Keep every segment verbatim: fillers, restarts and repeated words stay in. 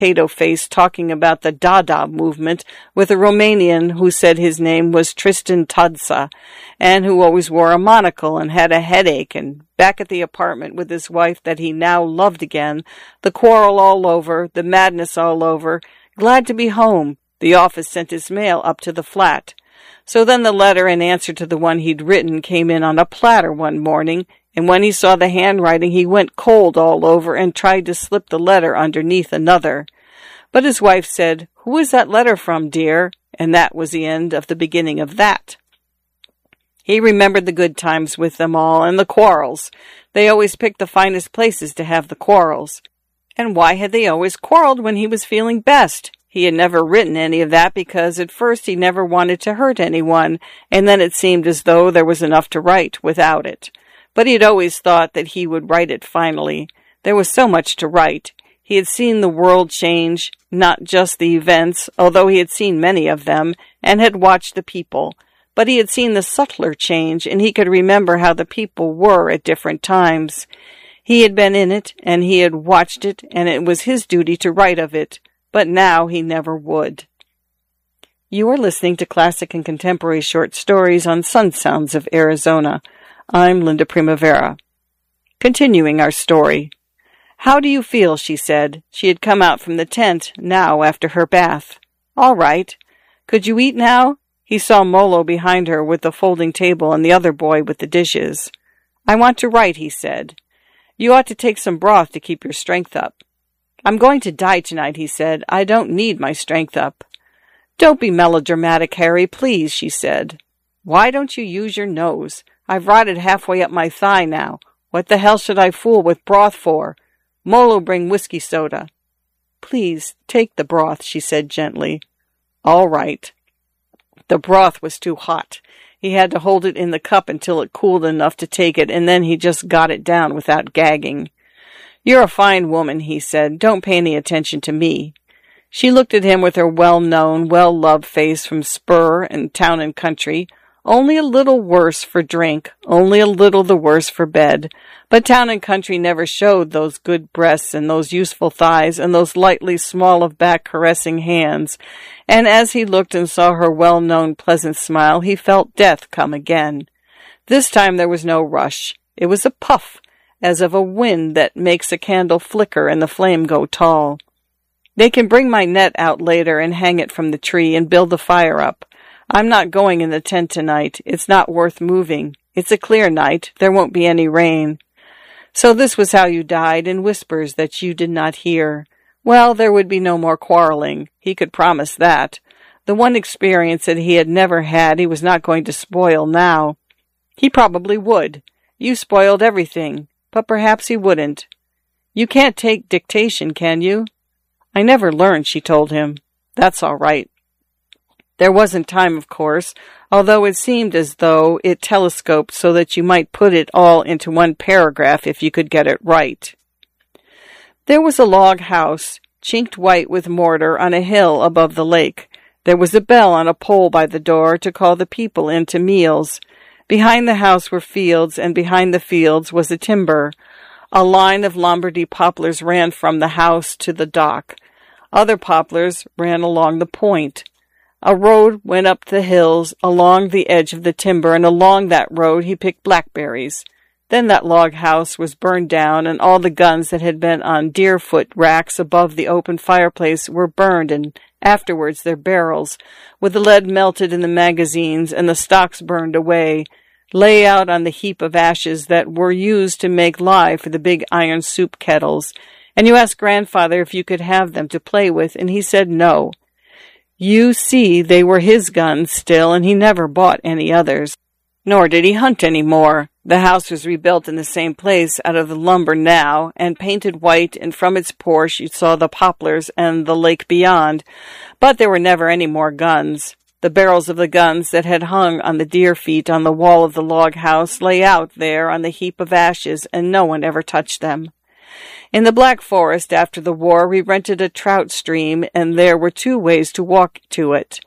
potato face talking about the Dada movement with a Romanian who said his name was Tristan Tudsa, and who always wore a monocle and had a headache, and back at the apartment with his wife that he now loved again, the quarrel all over, the madness all over, glad to be home. The office sent his mail up to the flat. So then the letter in answer to the one he'd written came in on a platter one morning, and when he saw the handwriting he went cold all over and tried to slip the letter underneath another. But his wife said, "Who is that letter from, dear?" And that was the end of the beginning of that. He remembered the good times with them all, and the quarrels. They always picked the finest places to have the quarrels. And why had they always quarreled when he was feeling best? He had never written any of that because at first he never wanted to hurt anyone, and then it seemed as though there was enough to write without it. But he had always thought that he would write it finally. There was so much to write. He had seen the world change, not just the events, although he had seen many of them, and had watched the people. But he had seen the subtler change, and he could remember how the people were at different times. He had been in it, and he had watched it, and it was his duty to write of it. But now he never would. You are listening to classic and contemporary short stories on Sun Sounds of Arizona. I'm Linda Primavera. Continuing our story. "How do you feel?" she said. She had come out from the tent now after her bath. "All right. Could you eat now?" He saw Molo behind her with the folding table and the other boy with the dishes. "I want to write," he said. "You ought to take some broth to keep your strength up." "I'm going to die tonight," he said. "I don't need my strength up." "Don't be melodramatic, Harry, please," she said. "Why don't you use your nose? I've rotted halfway up my thigh now. What the hell should I fool with broth for? Molo, bring whiskey soda." "Please, take the broth," she said gently. "All right." The broth was too hot. He had to hold it in the cup until it cooled enough to take it, and then he just got it down without gagging. "You're a fine woman," he said. "Don't pay any attention to me." She looked at him with her well-known, well-loved face from Spur and Town and Country. Only a little worse for drink, only a little the worse for bed. But Town and Country never showed those good breasts and those useful thighs and those lightly small-of-back caressing hands. And as he looked and saw her well-known pleasant smile, he felt death come again. This time there was no rush. It was a puff, as of a wind that makes a candle flicker and the flame go tall. "They can bring my net out later and hang it from the tree and build the fire up. I'm not going in the tent tonight. It's not worth moving. It's a clear night. There won't be any rain." So this was how you died, in whispers that you did not hear. Well, there would be no more quarreling. He could promise that. The one experience that he had never had he was not going to spoil now. He probably would. You spoiled everything. But perhaps he wouldn't. "You can't take dictation, can you?" "I never learned," she told him. "That's all right." There wasn't time, of course, although it seemed as though it telescoped so that you might put it all into one paragraph if you could get it right. There was a log house, chinked white with mortar, on a hill above the lake. There was a bell on a pole by the door to call the people in to meals. Behind the house were fields, and behind the fields was a timber. A line of Lombardy poplars ran from the house to the dock. Other poplars ran along the point. A road went up the hills along the edge of the timber, and along that road he picked blackberries. Then that log house was burned down, and all the guns that had been on deerfoot racks above the open fireplace were burned, and afterwards their barrels, with the lead melted in the magazines and the stocks burned away, lay out on the heap of ashes that were used to make lye for the big iron soup kettles. And you asked Grandfather if you could have them to play with, and he said no. You see, they were his guns still, and he never bought any others. Nor did he hunt any more. The house was rebuilt in the same place out of the lumber now, and painted white, and from its porch you saw the poplars and the lake beyond. But there were never any more guns. The barrels of the guns that had hung on the deer feet on the wall of the log house lay out there on the heap of ashes, and no one ever touched them. In the Black Forest after the war we rented a trout stream, and there were two ways to walk to it.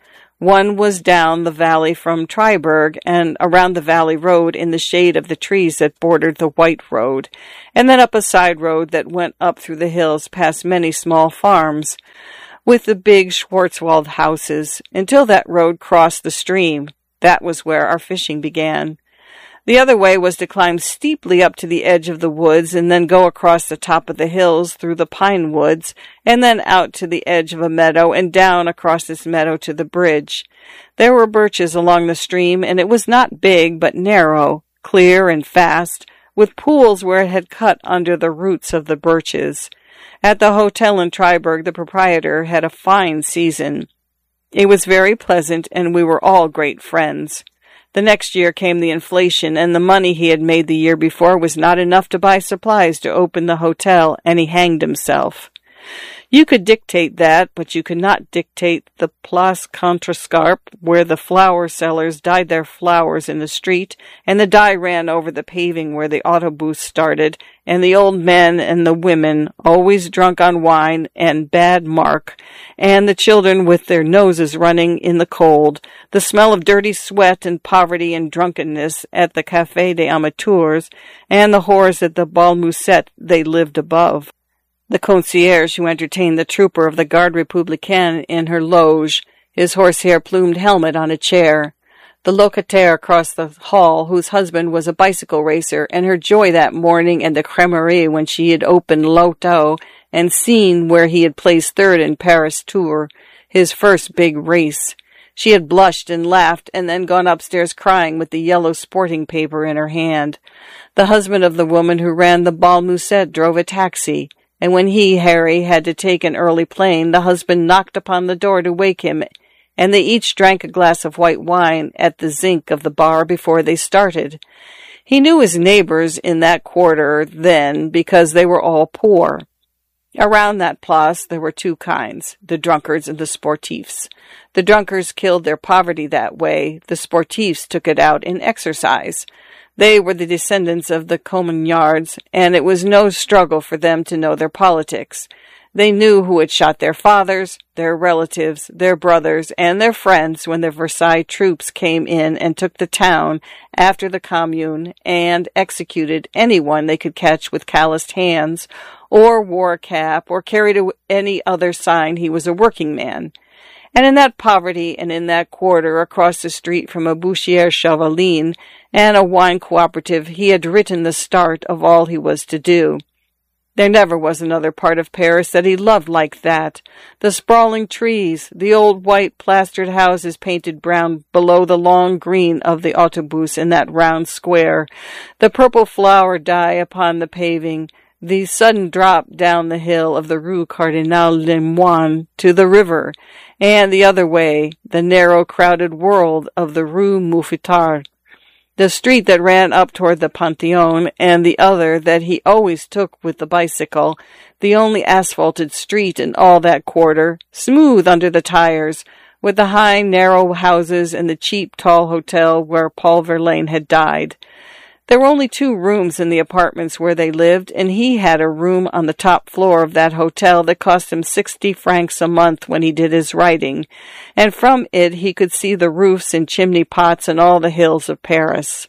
One was down the valley from Triberg and around the valley road in the shade of the trees that bordered the white road, and then up a side road that went up through the hills past many small farms, with the big Schwarzwald houses, until that road crossed the stream. That was where our fishing began. The other way was to climb steeply up to the edge of the woods and then go across the top of the hills through the pine woods and then out to the edge of a meadow and down across this meadow to the bridge. There were birches along the stream, and it was not big but narrow, clear and fast, with pools where it had cut under the roots of the birches. At the hotel in Triberg, the proprietor had a fine season. It was very pleasant, and we were all great friends. The next year came the inflation, and the money he had made the year before was not enough to buy supplies to open the hotel, and he hanged himself. You could dictate that, but you could not dictate the Place Contrescarpe, where the flower sellers dyed their flowers in the street, and the dye ran over the paving where the autobus started, and the old men and the women, always drunk on wine and bad mark, and the children with their noses running in the cold, the smell of dirty sweat and poverty and drunkenness at the Café des Amateurs, and the whores at the Bal Musette they lived above. The concierge who entertained the trooper of the Garde Républicaine in her loge, his horsehair plumed helmet on a chair. The locataire across the hall, whose husband was a bicycle racer, and her joy that morning in the Crèmerie when she had opened L'Auto and seen where he had placed third in Paris Tour, his first big race. She had blushed and laughed and then gone upstairs crying with the yellow sporting paper in her hand. The husband of the woman who ran the Bal Musette drove a taxi. And when he, Harry, had to take an early plane, the husband knocked upon the door to wake him, and they each drank a glass of white wine at the zinc of the bar before they started. He knew his neighbors in that quarter then, because they were all poor. Around that place there were two kinds, the drunkards and the sportifs. The drunkards killed their poverty that way, the sportifs took it out in exercise. They were the descendants of the Communards, and it was no struggle for them to know their politics. They knew who had shot their fathers, their relatives, their brothers, and their friends when the Versailles troops came in and took the town after the Commune and executed anyone they could catch with calloused hands, or wore a cap, or carried a, any other sign he was a working man. And in that poverty and in that quarter across the street from a Bouchier Chavaline and a wine cooperative, he had written the start of all he was to do. There never was another part of Paris that he loved like that. The sprawling trees, the old white plastered houses painted brown below the long green of the autobus in that round square, the purple flower dye upon the paving, the sudden drop down the hill of the Rue Cardinal Lemoine to the river, and the other way, the narrow, crowded world of the Rue Mouffetard, the street that ran up toward the Panthéon, and the other that he always took with the bicycle, the only asphalted street in all that quarter, smooth under the tires, with the high, narrow houses and the cheap, tall hotel where Paul Verlaine had died. There were only two rooms in the apartments where they lived, and he had a room on the top floor of that hotel that cost him sixty francs a month when he did his writing, and from it he could see the roofs and chimney pots and all the hills of Paris.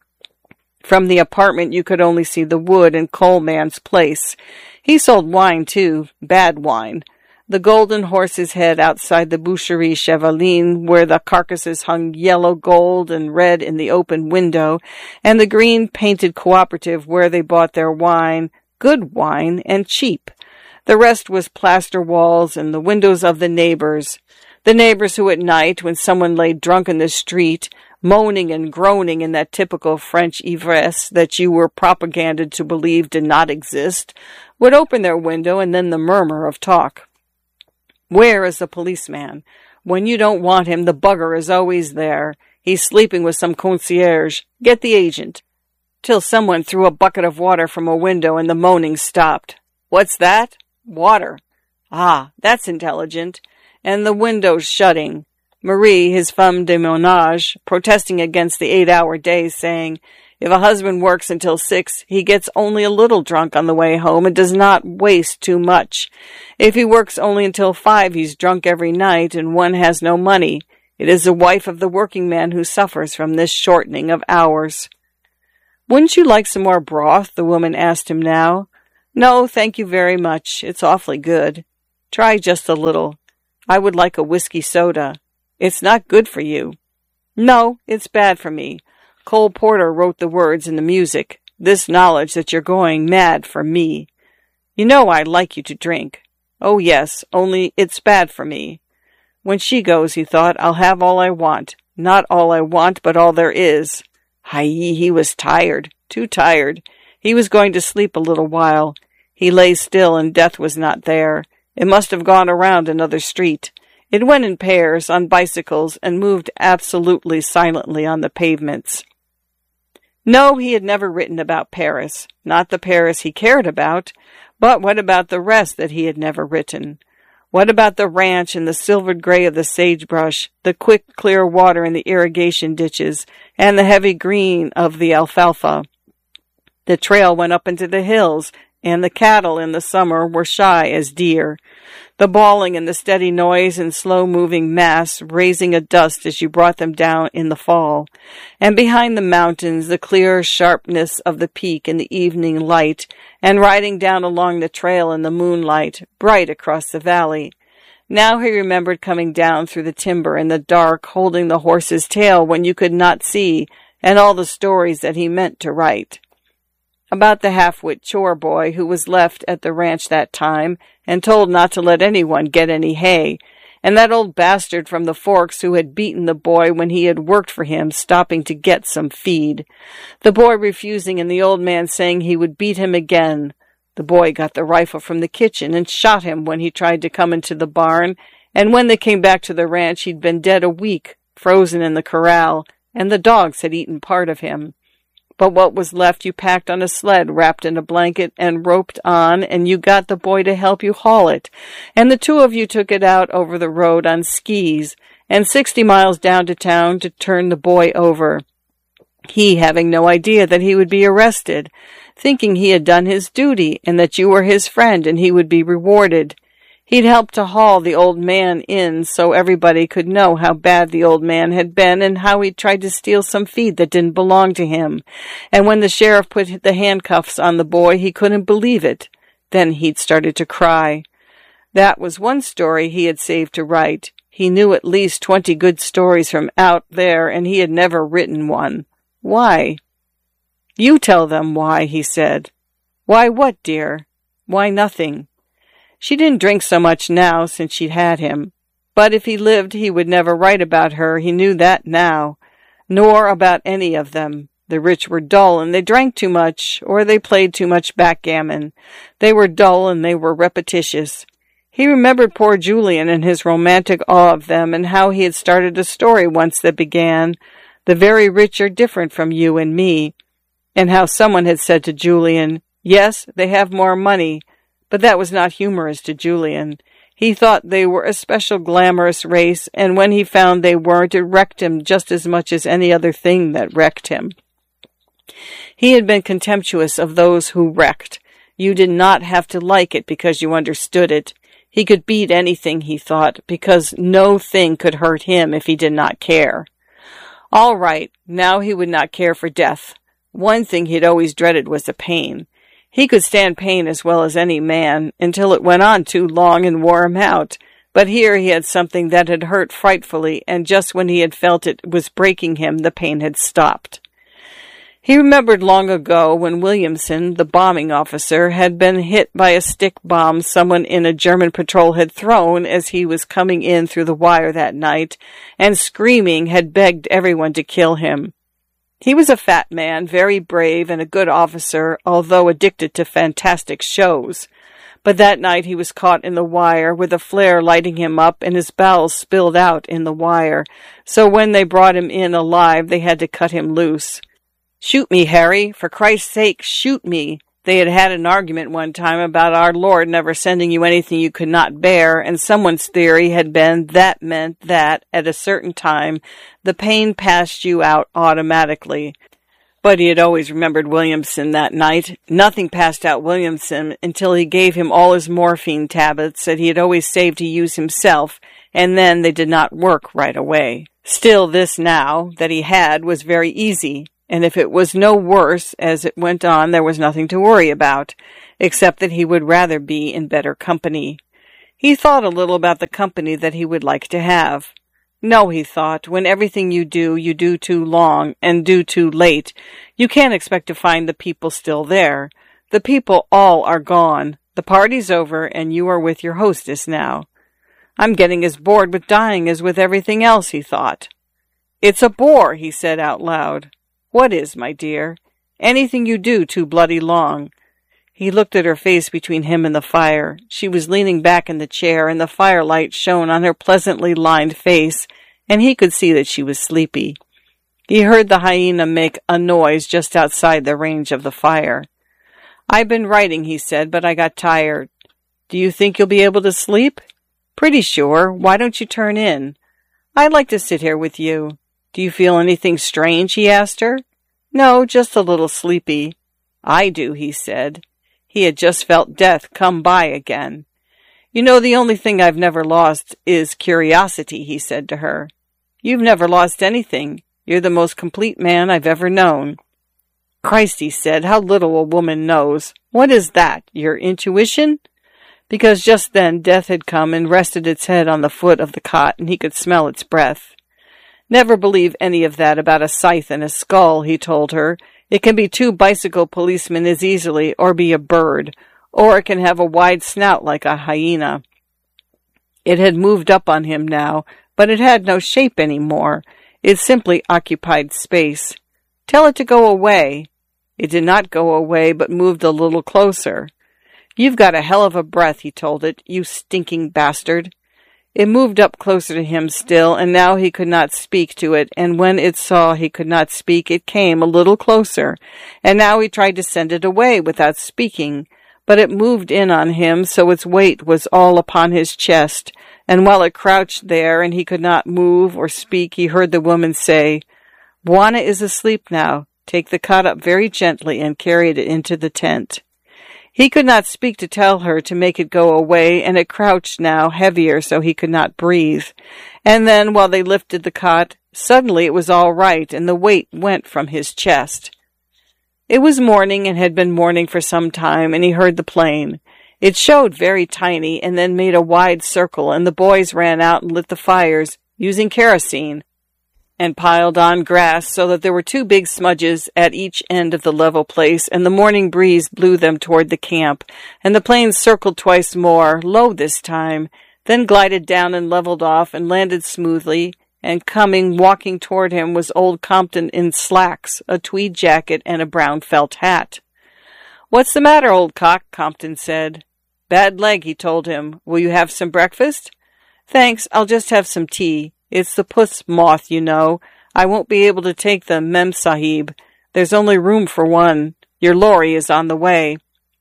From the apartment you could only see the wood and coal man's place. He sold wine, too, bad wine. The golden horse's head outside the Boucherie Chevaline, where the carcasses hung yellow, gold, and red in the open window, and the green painted cooperative where they bought their wine, good wine, and cheap. The rest was plaster walls and the windows of the neighbors. The neighbors who at night, when someone lay drunk in the street, moaning and groaning in that typical French ivresse that you were propaganded to believe did not exist, would open their window and then the murmur of talk. Where is the policeman? When you don't want him, the bugger is always there. He's sleeping with some concierge. Get the agent. Till someone threw a bucket of water from a window and the moaning stopped. What's that? Water. Ah, that's intelligent. And the windows shutting. Marie, his femme de ménage, protesting against the eight-hour days, saying, if a husband works until six, he gets only a little drunk on the way home and does not waste too much. If he works only until five, he's drunk every night, and one has no money. It is the wife of the working man who suffers from this shortening of hours. "Wouldn't you like some more broth?" the woman asked him now. "No, thank you very much. It's awfully good." "Try just a little." "I would like a whiskey soda." "It's not good for you." "No, it's bad for me. Cole Porter wrote the words and the music. This knowledge that you're going mad for me. You know I like you to drink." "Oh, yes, only it's bad for me." When she goes, he thought, I'll have all I want. Not all I want, but all there is. Hi, he was tired, too tired. He was going to sleep a little while. He lay still, and death was not there. It must have gone around another street. It went in pairs, on bicycles, and moved absolutely silently on the pavements. No, he had never written about Paris. Not the Paris he cared about. But what about the rest that he had never written? What about the ranch and the silvered gray of the sagebrush, the quick, clear water in the irrigation ditches, and the heavy green of the alfalfa? The trail went up into the hills, and the cattle in the summer were shy as deer. The bawling and the steady noise and slow-moving mass raising a dust as you brought them down in the fall. And behind the mountains, the clear sharpness of the peak in the evening light, and riding down along the trail in the moonlight, bright across the valley. Now he remembered coming down through the timber in the dark, holding the horse's tail when you could not see, and all the stories that he meant to write. About the half-wit chore boy who was left at the ranch that time and told not to let anyone get any hay, and that old bastard from the Forks who had beaten the boy when he had worked for him, stopping to get some feed. The boy refusing and the old man saying he would beat him again. The boy got the rifle from the kitchen and shot him when he tried to come into the barn, and when they came back to the ranch he'd been dead a week, frozen in the corral, and the dogs had eaten part of him. But what was left you packed on a sled, wrapped in a blanket, and roped on, and you got the boy to help you haul it. And the two of you took it out over the road on skis, and sixty miles down to town to turn the boy over. He having no idea that he would be arrested, thinking he had done his duty, and that you were his friend, and he would be rewarded. He'd helped to haul the old man in so everybody could know how bad the old man had been and how he'd tried to steal some feed that didn't belong to him. And when the sheriff put the handcuffs on the boy, he couldn't believe it. Then he'd started to cry. That was one story he had saved to write. He knew at least twenty good stories from out there, and he had never written one. Why? You tell them why, he said. Why what, dear? Why nothing. She didn't drink so much now since she'd had him. But if he lived, he would never write about her. He knew that now. Nor about any of them. The rich were dull, and they drank too much, or they played too much backgammon. They were dull, and they were repetitious. He remembered poor Julian and his romantic awe of them, and how he had started a story once that began, "The very rich are different from you and me," and how someone had said to Julian, "Yes, they have more money," but that was not humorous to Julian. He thought they were a special glamorous race, and when he found they weren't, it wrecked him just as much as any other thing that wrecked him. He had been contemptuous of those who wrecked. You did not have to like it because you understood it. He could beat anything, he thought, because no thing could hurt him if he did not care. All right, now he would not care for death. One thing he had always dreaded was the pain. He could stand pain as well as any man, until it went on too long and wore him out. But here he had something that had hurt frightfully, and just when he had felt it was breaking him, the pain had stopped. He remembered long ago when Williamson, the bombing officer, had been hit by a stick bomb someone in a German patrol had thrown as he was coming in through the wire that night, and screaming had begged everyone to kill him. He was a fat man, very brave and a good officer, although addicted to fantastic shows. But that night he was caught in the wire, with a flare lighting him up, and his bowels spilled out in the wire. So when they brought him in alive, they had to cut him loose. "Shoot me, Harry! For Christ's sake, shoot me!" They had had an argument one time about our Lord never sending you anything you could not bear, and someone's theory had been that meant that, at a certain time, the pain passed you out automatically. But he had always remembered Williamson that night. Nothing passed out Williamson until he gave him all his morphine tablets that he had always saved to use himself, and then they did not work right away. Still, this now that he had was very easy, and if it was no worse as it went on, there was nothing to worry about, except that he would rather be in better company. He thought a little about the company that he would like to have. No, he thought, when everything you do, you do too long and do too late, you can't expect to find the people still there. The people all are gone. The party's over, and you are with your hostess now. I'm getting as bored with dying as with everything else, he thought. It's a bore, he said out loud. What is, my dear? Anything you do too bloody long. He looked at her face between him and the fire. She was leaning back in the chair, and the firelight shone on her pleasantly lined face, and he could see that she was sleepy. He heard the hyena make a noise just outside the range of the fire. I've been writing, he said, but I got tired. Do you think you'll be able to sleep? Pretty sure. Why don't you turn in? I'd like to sit here with you. Do you feel anything strange? He asked her. No, just a little sleepy. I do, he said. He had just felt death come by again. You know, the only thing I've never lost is curiosity, he said to her. You've never lost anything. You're the most complete man I've ever known. Christ, he said, how little a woman knows. What is that, your intuition? Because just then death had come and rested its head on the foot of the cot, and he could smell its breath. Never believe any of that about a scythe and a skull, he told her. It can be two bicycle policemen as easily, or be a bird, or it can have a wide snout like a hyena. It had moved up on him now, but it had no shape any more. It simply occupied space. Tell it to go away. It did not go away, but moved a little closer. You've got a hell of a breath, he told it, you stinking bastard. It moved up closer to him still, and now he could not speak to it, and when it saw he could not speak, it came a little closer, and now he tried to send it away without speaking, but it moved in on him, so its weight was all upon his chest, and while it crouched there and he could not move or speak, he heard the woman say, Bwana is asleep now. Take the cot up very gently and carry it into the tent. He could not speak to tell her to make it go away, and it crouched now, heavier, so he could not breathe. And then, while they lifted the cot, suddenly it was all right, and the weight went from his chest. It was morning, and had been morning for some time, and he heard the plane. It showed very tiny, and then made a wide circle, and the boys ran out and lit the fires, using kerosene, and piled on grass so that there were two big smudges at each end of the level place, and the morning breeze blew them toward the camp, and the plane circled twice more, low this time, then glided down and leveled off and landed smoothly, and coming, walking toward him, was old Compton in slacks, a tweed jacket, and a brown felt hat. What's the matter, old cock? Compton said. Bad leg, he told him. Will you have some breakfast? Thanks, I'll just have some tea. It's the puss moth, you know. I won't be able to take the Mem Sahib. There's only room for one. Your lorry is on the way.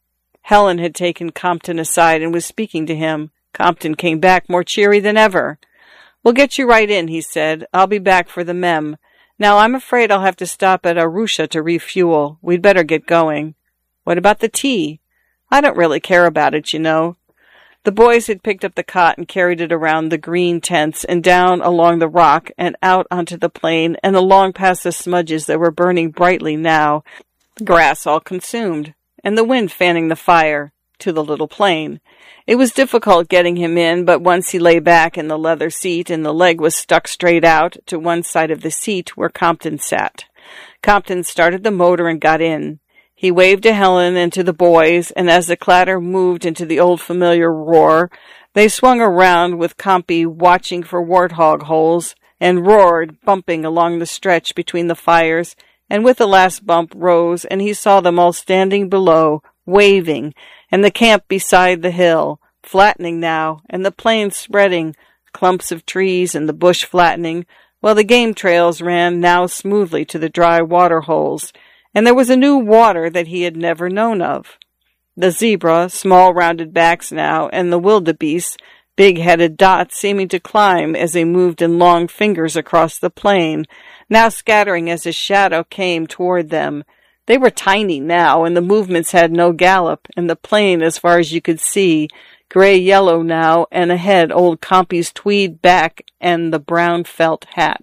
Helen had taken Compton aside and was speaking to him. Compton came back more cheery than ever. We'll get you right in, he said. I'll be back for the Mem. Now, I'm afraid I'll have to stop at Arusha to refuel. We'd better get going. What about the tea? I don't really care about it, you know. The boys had picked up the cot and carried it around the green tents and down along the rock and out onto the plain and along past the smudges that were burning brightly now, the grass all consumed, and the wind fanning the fire, to the little plain. It was difficult getting him in, but once he lay back in the leather seat and the leg was stuck straight out to one side of the seat where Compton sat. Compton started the motor and got in. He waved to Helen and to the boys, and as the clatter moved into the old familiar roar, they swung around with Compy watching for warthog holes, and roared, bumping along the stretch between the fires, and with the last bump rose, and he saw them all standing below, waving, and the camp beside the hill, flattening now, and the plain spreading, clumps of trees and the bush flattening, while the game trails ran now smoothly to the dry water holes, and there was a new water that he had never known of. The zebra, small rounded backs now, and the wildebeest, big-headed dots seeming to climb as they moved in long fingers across the plain, now scattering as a shadow came toward them. They were tiny now, and the movements had no gallop, and the plain, as far as you could see, gray-yellow now, and ahead old Compey's tweed back and the brown felt hat.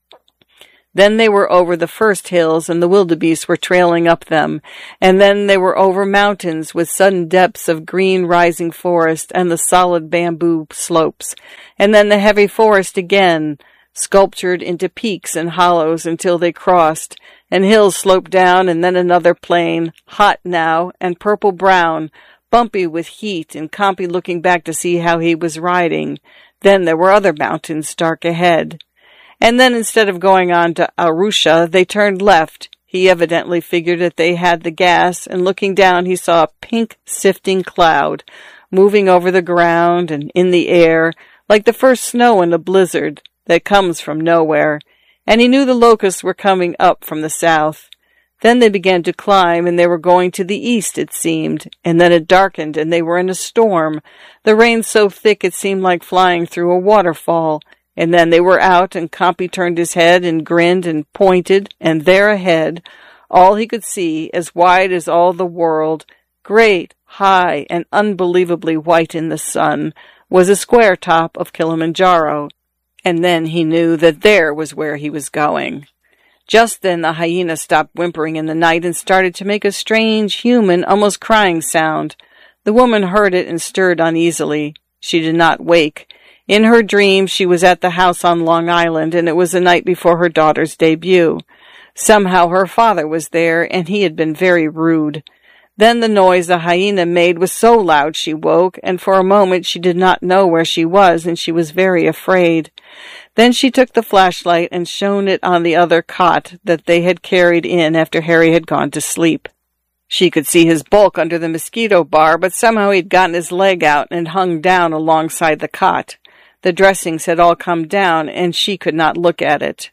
Then they were over the first hills, and the wildebeest were trailing up them, and then they were over mountains with sudden depths of green rising forest and the solid bamboo slopes, and then the heavy forest again, sculptured into peaks and hollows until they crossed, and hills sloped down, and then another plain, hot now, and purple-brown, bumpy with heat, and Compey looking back to see how he was riding. Then there were other mountains dark ahead. And then instead of going on to Arusha, they turned left. He evidently figured that they had the gas, and looking down he saw a pink sifting cloud, moving over the ground and in the air, like the first snow in a blizzard that comes from nowhere, and he knew the locusts were coming up from the south. Then they began to climb, and they were going to the east, it seemed, and then it darkened, and they were in a storm, the rain so thick it seemed like flying through a waterfall. And then they were out, and Compey turned his head and grinned and pointed, and there ahead, all he could see, as wide as all the world, great, high, and unbelievably white in the sun, was a square top of Kilimanjaro. And then he knew that there was where he was going. Just then the hyena stopped whimpering in the night and started to make a strange, human, almost crying sound. The woman heard it and stirred uneasily. She did not wake. In her dream, she was at the house on Long Island, and it was the night before her daughter's debut. Somehow her father was there, and he had been very rude. Then the noise the hyena made was so loud she woke, and for a moment she did not know where she was, and she was very afraid. Then she took the flashlight and shone it on the other cot that they had carried in after Harry had gone to sleep. She could see his bulk under the mosquito bar, but somehow he'd gotten his leg out and hung down alongside the cot. The dressings had all come down, and she could not look at it.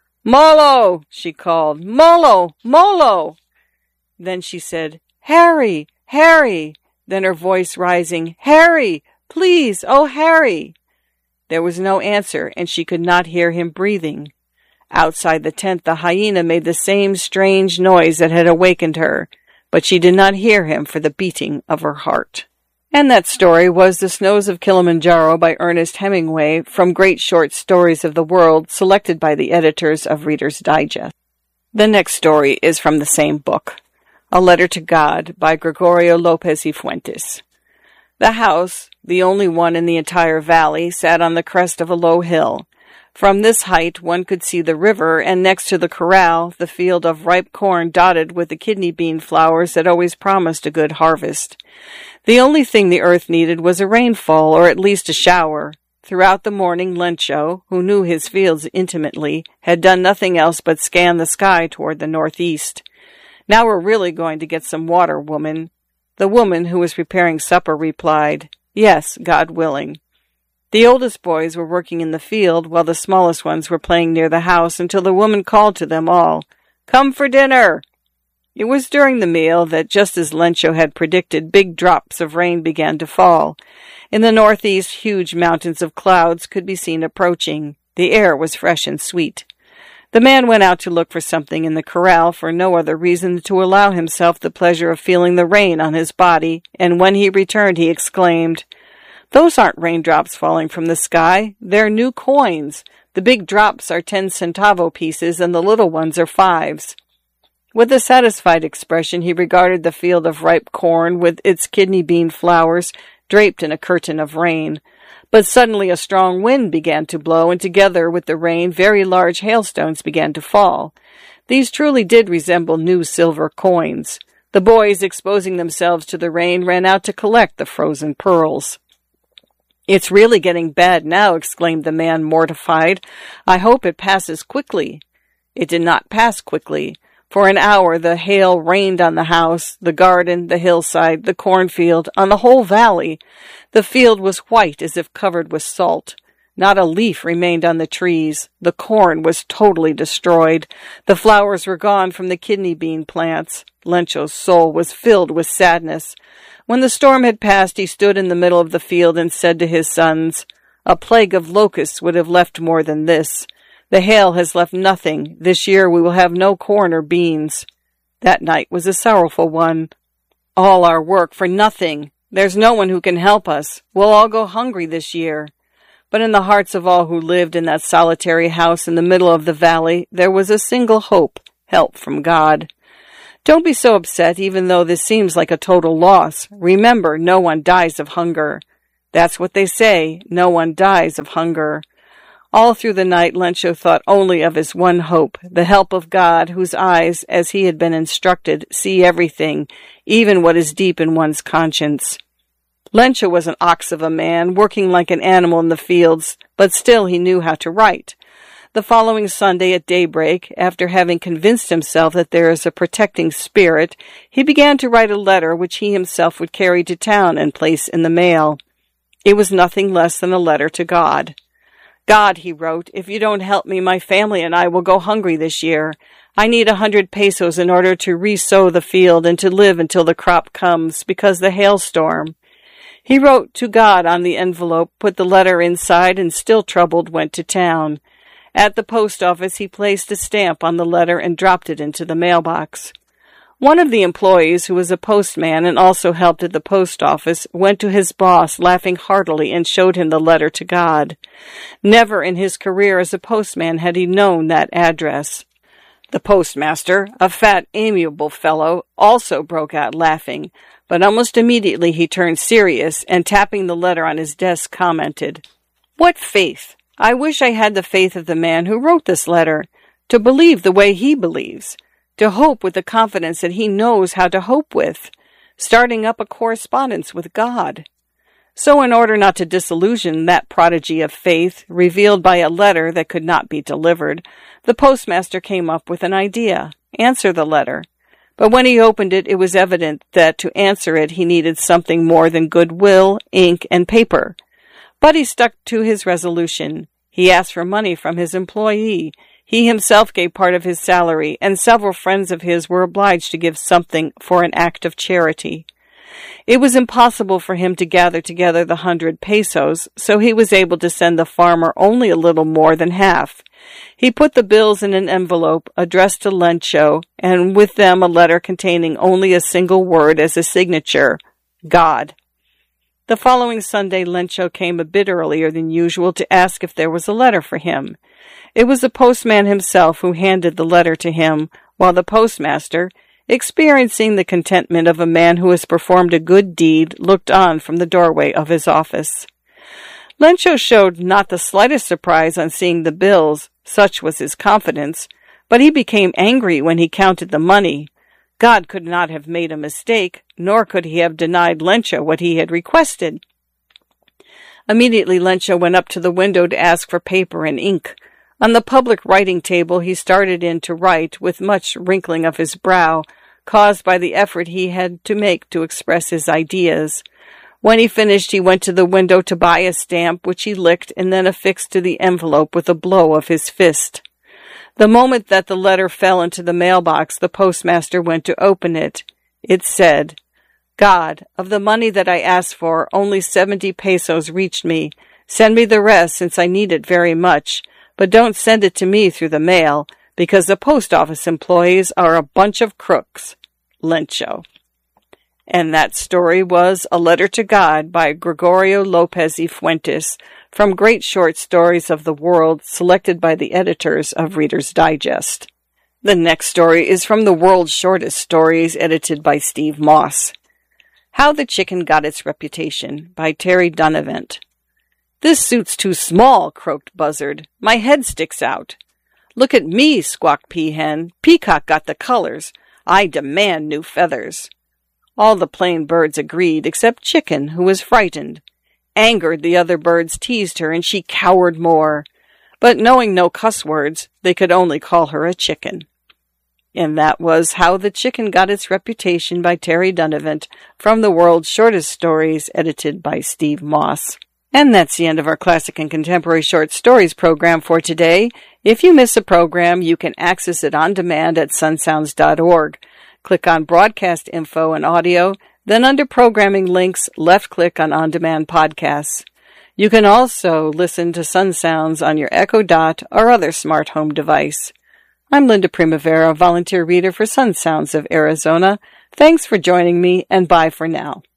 "Molo!" she called. "Molo! Molo!" Then she said, "Harry! Harry!" Then her voice rising, "Harry! Please! Oh, Harry!" There was no answer, and she could not hear him breathing. Outside the tent the hyena made the same strange noise that had awakened her, but she did not hear him for the beating of her heart. And that story was The Snows of Kilimanjaro by Ernest Hemingway from Great Short Stories of the World, selected by the editors of Reader's Digest. The next story is from the same book, A Letter to God by Gregorio Lopez y Fuentes. The house, the only one in the entire valley, sat on the crest of a low hill. From this height one could see the river, and next to the corral, the field of ripe corn dotted with the kidney bean flowers that always promised a good harvest. The only thing the earth needed was a rainfall, or at least a shower. Throughout the morning, Lencho, who knew his fields intimately, had done nothing else but scan the sky toward the northeast. "Now we're really going to get some water, woman." The woman, who was preparing supper, replied, "Yes, God willing." The oldest boys were working in the field, while the smallest ones were playing near the house, until the woman called to them all, "Come for dinner!" It was during the meal that, just as Lencho had predicted, big drops of rain began to fall. In the northeast, huge mountains of clouds could be seen approaching. The air was fresh and sweet. The man went out to look for something in the corral for no other reason than to allow himself the pleasure of feeling the rain on his body, and when he returned he exclaimed, "Those aren't raindrops falling from the sky. They're new coins. The big drops are ten centavo pieces, and the little ones are fives." With a satisfied expression, he regarded the field of ripe corn with its kidney bean flowers draped in a curtain of rain. But suddenly a strong wind began to blow, and together with the rain, very large hailstones began to fall. These truly did resemble new silver coins. The boys, exposing themselves to the rain, ran out to collect the frozen pearls. "It's really getting bad now," exclaimed the man, mortified. "I hope it passes quickly." It did not pass quickly. For an hour the hail rained on the house, the garden, the hillside, the cornfield, on the whole valley. The field was white as if covered with salt. Not a leaf remained on the trees. The corn was totally destroyed. The flowers were gone from the kidney bean plants. Lencho's soul was filled with sadness. When the storm had passed, he stood in the middle of the field and said to his sons, "A plague of locusts would have left more than this. The hail has left nothing. This year we will have no corn or beans." That night was a sorrowful one. "All our work for nothing. There's no one who can help us. We'll all go hungry this year." But in the hearts of all who lived in that solitary house in the middle of the valley, there was a single hope, help from God. Don't be so upset, even though this seems like a total loss. Remember, no one dies of hunger. That's what they say, no one dies of hunger. All through the night, Lencho thought only of his one hope, the help of God, whose eyes, as he had been instructed, see everything, even what is deep in one's conscience. Lencho was an ox of a man, working like an animal in the fields, but still he knew how to write. The following Sunday at daybreak, after having convinced himself that there is a protecting spirit, he began to write a letter which he himself would carry to town and place in the mail. It was nothing less than a letter to God. "God," he wrote, "if you don't help me, my family and I will go hungry this year. I need a hundred pesos in order to re-sow the field and to live until the crop comes, because the hailstorm." He wrote to God on the envelope, put the letter inside, and still troubled, went to town. At the post office, he placed a stamp on the letter and dropped it into the mailbox. One of the employees, who was a postman and also helped at the post office, went to his boss, laughing heartily, and showed him the letter to God. Never in his career as a postman had he known that address. The postmaster, a fat, amiable fellow, also broke out laughing, but almost immediately he turned serious and, tapping the letter on his desk, commented, "What faith! I wish I had the faith of the man who wrote this letter, to believe the way he believes, to hope with the confidence that he knows how to hope with, starting up a correspondence with God." So in order not to disillusion that prodigy of faith, revealed by a letter that could not be delivered, the postmaster came up with an idea: answer the letter. But when he opened it, it was evident that to answer it he needed something more than goodwill, ink, and paper. But he stuck to his resolution. He asked for money from his employee. He himself gave part of his salary, and several friends of his were obliged to give something for an act of charity. It was impossible for him to gather together the hundred pesos, so he was able to send the farmer only a little more than half. He put the bills in an envelope addressed to Lencho, and with them a letter containing only a single word as a signature: God. The following Sunday, Lencho came a bit earlier than usual to ask if there was a letter for him. It was the postman himself who handed the letter to him, while the postmaster, experiencing the contentment of a man who has performed a good deed, looked on from the doorway of his office. Lencho showed not the slightest surprise on seeing the bills, such was his confidence, but he became angry when he counted the money. God could not have made a mistake, nor could he have denied Lencho what he had requested. Immediately Lencho went up to the window to ask for paper and ink. On the public writing table he started in to write, with much wrinkling of his brow, caused by the effort he had to make to express his ideas. When he finished, he went to the window to buy a stamp, which he licked and then affixed to the envelope with a blow of his fist. The moment that the letter fell into the mailbox, the postmaster went to open it. It said, God, of the money that I asked for, only seventy pesos reached me. Send me the rest, since I need it very much. But don't send it to me through the mail, because the post office employees are a bunch of crooks. Lencho. And that story was A Letter to God by Gregorio Lopez y Fuentes, from Great Short Stories of the World, selected by the editors of Reader's Digest. The next story is from the World's Shortest Stories, edited by Steve Moss. How the Chicken Got Its Reputation by Terry Dunavant. This suit's too small, croaked Buzzard. My head sticks out. Look at me, squawked Peahen. Peacock got the colors. I demand new feathers. All the plain birds agreed, except Chicken, who was frightened. Angered, the other birds teased her, and she cowered more. But knowing no cuss words, they could only call her a chicken. And that was How the Chicken Got Its Reputation by Terry Dunavant, from the World's Shortest Stories, edited by Steve Moss. And that's the end of our Classic and Contemporary Short Stories program for today. If you miss a program, you can access it on demand at sun sounds dot org. Click on Broadcast Info and Audio, then under Programming Links, left-click on On Demand Podcasts. You can also listen to Sun Sounds on your Echo Dot or other smart home device. I'm Linda Primavera, volunteer reader for Sun Sounds of Arizona. Thanks for joining me, and bye for now.